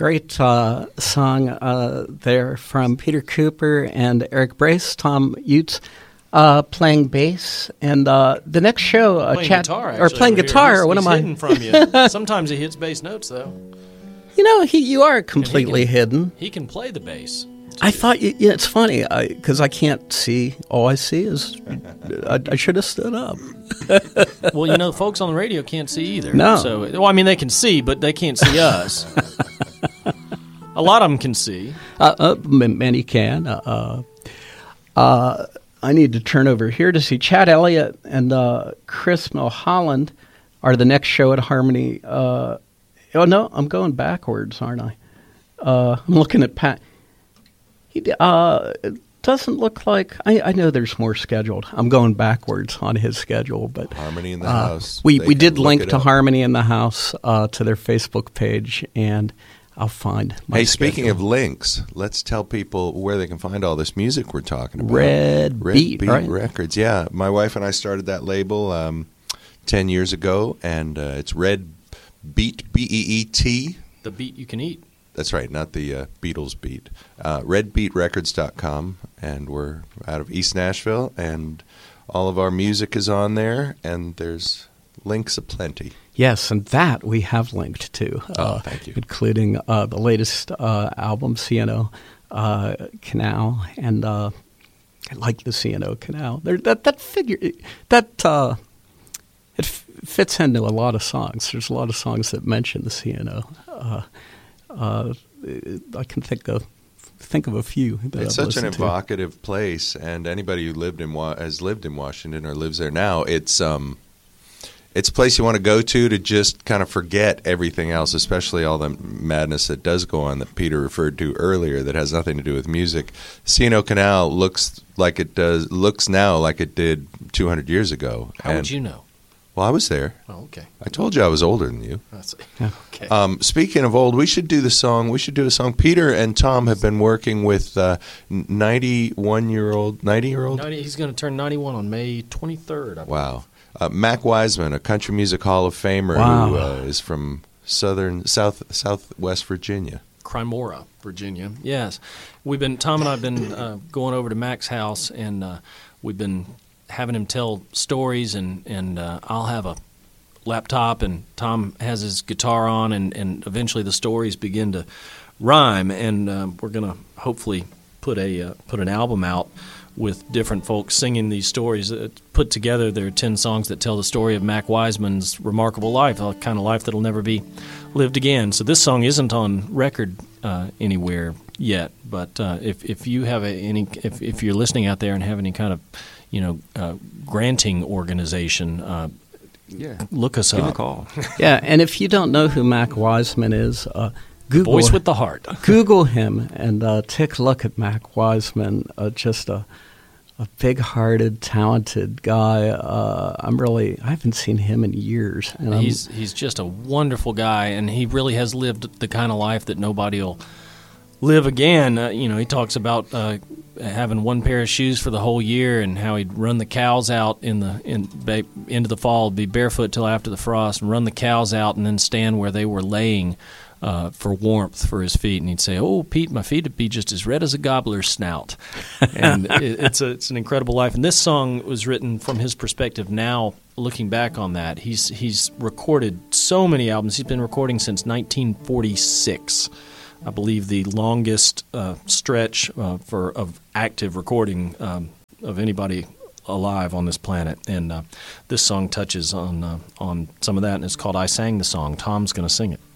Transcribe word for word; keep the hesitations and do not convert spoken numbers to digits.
Great uh, song uh, there from Peter Cooper and Eric Brace, Tom Utes uh, playing bass, and uh, the next show, uh, playing chat guitar, or playing guitar. He's, what he's am I? hidden from you. Sometimes he hits bass notes, though. You know, he you are completely he can, hidden. He can play the bass. I thought, you, yeah, it's funny, because I, I can't see. All I see is, I, I should have stood up. Well, you know, folks on the radio can't see either. No. So, well, I mean, they can see, but they can't see us. A lot of them can see. Uh, uh, many can. Uh, uh, I need to turn over here to see Chad Elliott and uh, Chris Milholland are the next show at Harmony. Uh, oh, no, I'm going backwards, aren't I? Uh, I'm looking at Pat. He uh, it doesn't look like I, I know there's more scheduled. I'm going backwards on his schedule, but Harmony in the uh, House. We They we can did look link it to up. Harmony in the House uh, to their Facebook page, and I'll find. My Hey, speaking schedule. of links, let's tell people where they can find all this music we're talking about. Red, Red Beat, Beat right? Records. Yeah, my wife and I started that label um, ten years ago, and uh, it's Red Beat, B E E T. The beat you can eat. That's right, not the uh, Beatles beat. Uh, red beat records dot com, and we're out of East Nashville, and all of our music is on there, and there's links aplenty. Yes, and that we have linked to. Oh, uh, thank you. Including uh, the latest uh, album, C N O uh, Canal, and uh, I like the C N O Canal. There, that that figure, that uh, it f- fits into a lot of songs. There's a lot of songs that mention the C N O. Uh, uh, I can think of think of a few. That It's I've such an listened to. evocative place, and anybody who lived in Wa- has lived in Washington or lives there now, it's um, it's a place you want to go to to just kind of forget everything else, especially all the madness that does go on that Peter referred to earlier that has nothing to do with music. C N O Canal looks like it does looks now like it did two hundred years ago. How and, would you know? Well, I was there. Oh, okay. I told you I was older than you. That's Yeah. okay. Um, speaking of old, we should do the song. We should do a song. Peter and Tom have been working with uh, ninety-one-year-old, ninety-year-old. ninety, he's going to turn ninety-one on May twenty-third. I believe. Wow. Uh, Mac Wiseman, a country music Hall of Famer Wow. who uh, is from southern south southwest Virginia. Crymora, Virginia. Yes, we've been Tom and I've been uh, going over to Mac's house, and uh, we've been having him tell stories, and and uh, I'll have a laptop, and Tom has his guitar on, and, and eventually the stories begin to rhyme, and uh, we're gonna hopefully put a uh, put an album out with different folks singing these stories. Uh, put together, there are ten songs that tell the story of Mac Wiseman's remarkable life, a kind of life that'll never be lived again. So this song isn't on record uh, anywhere yet, but uh, if if you have a, any, if if you're listening out there and have any kind of, you know, uh, granting organization, uh, Yeah. look us Give up. a call. Yeah, and if you don't know who Mac Wiseman is, uh, Google Voice with the heart. Google him and uh, take a look at Mac Wiseman. Uh, just a a big-hearted, talented guy. Uh, I'm really I haven't seen him in years. And I'm, He's he's just a wonderful guy, and he really has lived the kind of life that nobody will live again. Uh, you know, he talks about uh, having one pair of shoes for the whole year, and how he'd run the cows out in the in ba- into the fall, be barefoot till after the frost, and run the cows out, and then stand where they were laying uh, for warmth for his feet. And he'd say, "Oh, Pete, my feet would be just as red as a gobbler's snout." And it, it's a it's an incredible life. And this song was written from his perspective now. Looking back on that, he's he's recorded so many albums. He's been recording since nineteen forty-six. I believe the longest uh, stretch uh, for of active recording um, of anybody alive on this planet. And uh, this song touches on uh, on some of that, and it's called "I Sang the Song." Tom's going to sing it.